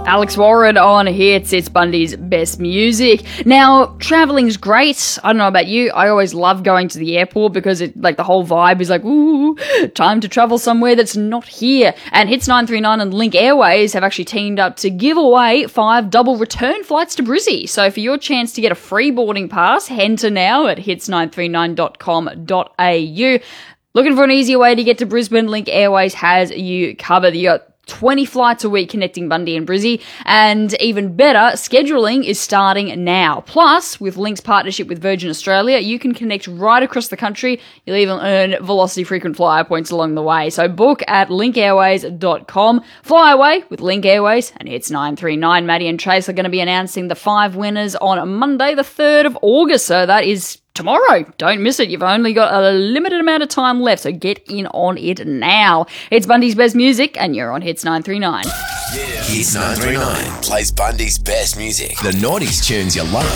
Alex Warren on Hits. It's Bundy's best music. Now, traveling's great. I don't know about you. I always love going to the airport because the whole vibe is like, ooh, time to travel somewhere that's not here. And Hits 939 and Link Airways have actually teamed up to give away 5 double return flights to Brizzy. So for your chance to get a free boarding pass, head to now at hits939.com.au. Looking for an easier way to get to Brisbane? Link Airways has you covered. You got 20 flights a week connecting Bundy and Brizzy, and even better, scheduling is starting now. Plus, with Link's partnership with Virgin Australia, you can connect right across the country. You'll even earn Velocity frequent flyer points along the way. So book at linkairways.com. Fly away with Link Airways and Hits 939. Maddie and Trace are going to be announcing the 5 winners on Monday, the 3rd of August. So that is tomorrow. Don't miss it. You've only got a limited amount of time left, so get in on it now. It's Bundy's best music, and you're on Hits 939. Yeah. Hits 939 plays Bundy's best music. The 90s tunes you love.